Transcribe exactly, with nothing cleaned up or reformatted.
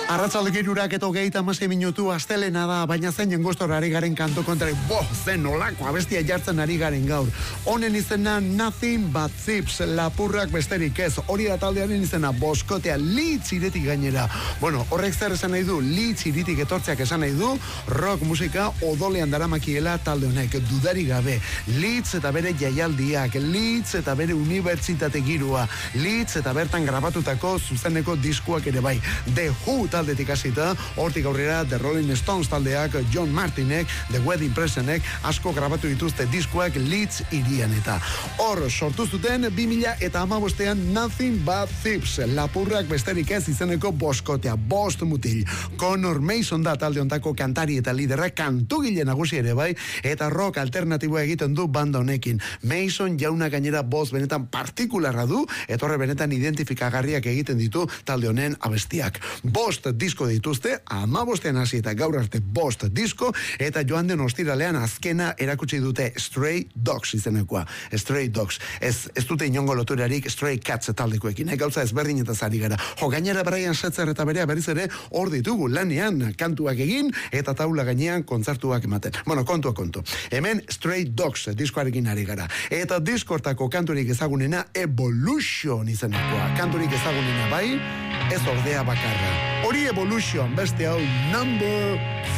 Arratsaldeko hirurak eta hogeita hamasei minutu astelena da, baina zeinen gustora ari garen kantu kontra, boh, zen olako abestia jartzen ari garen gaur. Honen izena Nothing But Zips, lapurrak besterik ez, hori da taldearen izena, boskotea, Leeds iritik gainera. Bueno, horrek zer esan nahi du, Leeds iritik etortzeak esan nahi du, rock musika odolean daramakiela talde honek, dudari gabe. Leeds eta bere jaialdiak, Leeds eta bere unibertsitate girua, Leeds eta bertan grabatutako zuzeneko diskuak ere bai. The Who taldetik hasita, hortik aurrera The Rolling Stones taldeak, John Martinek, The Wedding Pressenek asko grabatu dituzte diskoak Leeds irian eta hor sortu zuten bi mila eta hamabostean Nothing But Zips, lapurrak besterik ez izeneko boskotea, bost mutil. Connor Mason da talde ontako kantari eta lidera, kantugile nagusi ere bai, eta rock alternatiboa egiten du banda honekin. Mason jauna gainera bost benetan partikularra du, eta horre benetan identifikagarriak egiten ditu talde honen abestiak. Bost disko dituzte, hamabostean hasi eta gaur arte bost disko, eta joan den ostiralean azkena erakutsi dute Stray Dogs izenekoa. Stray Dogs. Ez, ez dute inongo loturarik Stray Cats taldekoekin. Gauza ezberdin eta zari gara. Jo, gainera Brian Setzer eta berea berriz ere hor ditugu lanean kantuak egin eta taula gainean kontzertuak ematen. Bueno, kontua kontu. Hemen Stray Dogs diskoarekin ari gara. Eta diskortako kanturik ezagunena Evolution izenekoa. Kanturik ezagunena bai, ez ordea bakarra. Hori Evolution, beste hau number